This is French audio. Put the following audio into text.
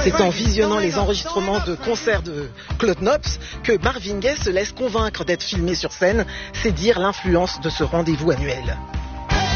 C'est en visionnant les enregistrements de concerts de Claude Nobs que Marvin Gaye se laisse convaincre d'être filmé sur scène. C'est dire l'influence de ce rendez-vous annuel.